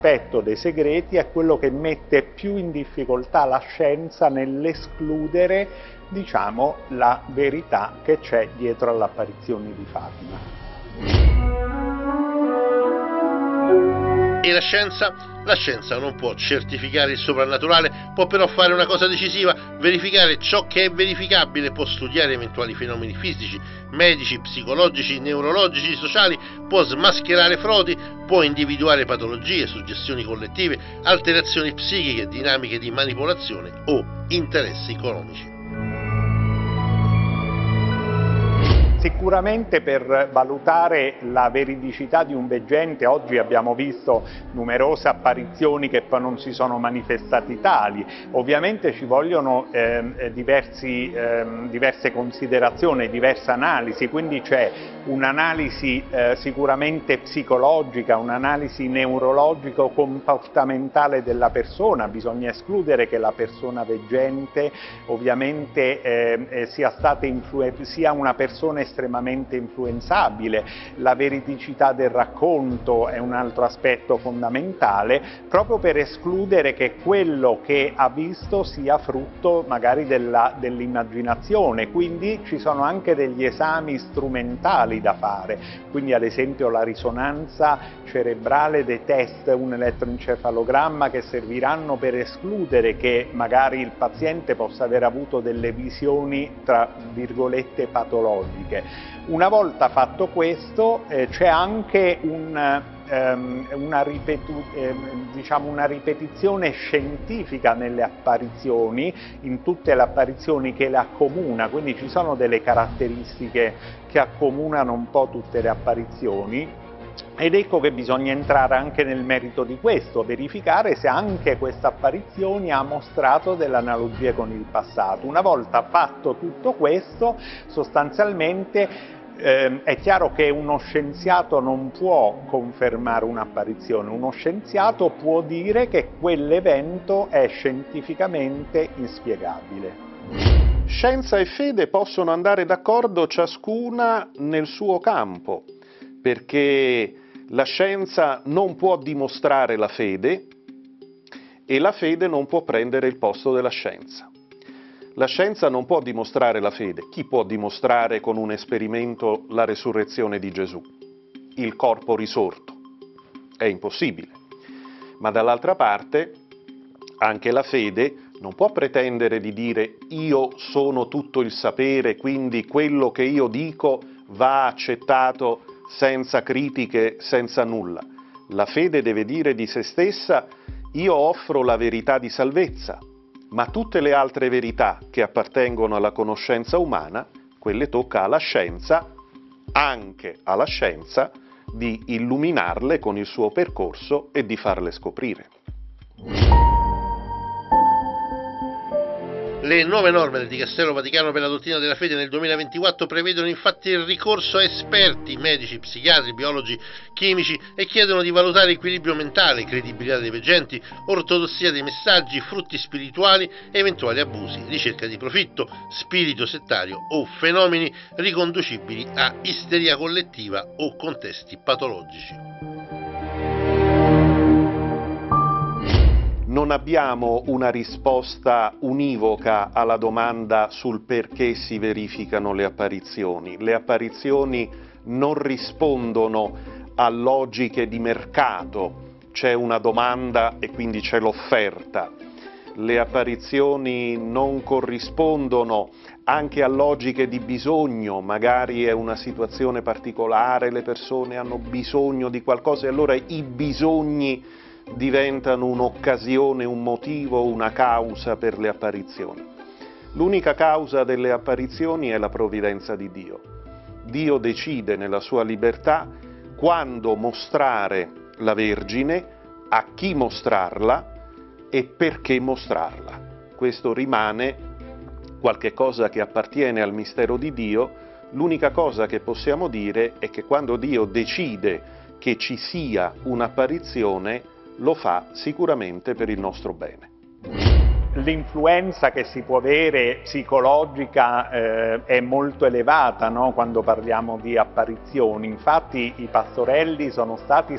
rispetto dei segreti è quello che mette più in difficoltà la scienza nell'escludere, diciamo, la verità che c'è dietro alle apparizioni di Fatima. E la scienza? La scienza non può certificare il soprannaturale, può però fare una cosa decisiva: verificare ciò che è verificabile, può studiare eventuali fenomeni fisici, medici, psicologici, neurologici, sociali, può smascherare frodi, può individuare patologie, suggestioni collettive, alterazioni psichiche, dinamiche di manipolazione o interessi economici. Sicuramente per valutare la veridicità di un veggente oggi abbiamo visto numerose apparizioni che poi non si sono manifestati tali. Ovviamente ci vogliono diverse considerazioni, diverse analisi, quindi c'è un'analisi sicuramente psicologica, un'analisi neurologico-comportamentale della persona. Bisogna escludere che la persona veggente ovviamente sia una persona estremamente influenzabile. La veridicità del racconto è un altro aspetto fondamentale, proprio per escludere che quello che ha visto sia frutto magari dell'immaginazione. Quindi ci sono anche degli esami strumentali da fare, quindi ad esempio la risonanza cerebrale, dei test, un elettroencefalogramma, che serviranno per escludere che magari il paziente possa aver avuto delle visioni tra virgolette patologiche. Una volta fatto questo c'è anche una ripetizione scientifica nelle apparizioni, in tutte le apparizioni, che le accomuna, quindi ci sono delle caratteristiche che accomunano un po' tutte le apparizioni. Ed ecco che bisogna entrare anche nel merito di questo, verificare se anche questa apparizione ha mostrato delle analogie con il passato. Una volta fatto tutto questo, sostanzialmente è chiaro che uno scienziato non può confermare un'apparizione, uno scienziato può dire che quell'evento è scientificamente inspiegabile. Scienza e fede possono andare d'accordo ciascuna nel suo campo, perché la scienza non può dimostrare la fede e la fede non può prendere il posto della scienza. La scienza non può dimostrare la fede. Chi può dimostrare con un esperimento la resurrezione di Gesù? Il corpo risorto. È impossibile. Ma dall'altra parte anche la fede non può pretendere di dire io sono tutto il sapere, quindi quello che io dico va accettato senza critiche, senza nulla. La fede deve dire di se stessa io offro la verità di salvezza, ma tutte le altre verità che appartengono alla conoscenza umana, quelle tocca alla scienza, anche alla scienza, di illuminarle con il suo percorso e di farle scoprire. Le nuove norme del Dicastero Vaticano per la dottrina della fede nel 2024 prevedono infatti il ricorso a esperti, medici, psichiatri, biologi, chimici, e chiedono di valutare equilibrio mentale, credibilità dei veggenti, ortodossia dei messaggi, frutti spirituali, eventuali abusi, ricerca di profitto, spirito settario o fenomeni riconducibili a isteria collettiva o contesti patologici. Non abbiamo una risposta univoca alla domanda sul perché si verificano le apparizioni. Le apparizioni non rispondono a logiche di mercato, c'è una domanda e quindi c'è l'offerta. Le apparizioni non corrispondono anche a logiche di bisogno, magari è una situazione particolare, le persone hanno bisogno di qualcosa e allora i bisogni diventano un'occasione, un motivo, una causa per le apparizioni. L'unica causa delle apparizioni è la provvidenza di Dio. Dio decide nella sua libertà quando mostrare la Vergine, a chi mostrarla e perché mostrarla. Questo rimane qualche cosa che appartiene al mistero di Dio. L'unica cosa che possiamo dire è che quando Dio decide che ci sia un'apparizione, lo fa sicuramente per il nostro bene. L'influenza che si può avere psicologica è molto elevata, no? Quando parliamo di apparizioni. Infatti i pastorelli sono stati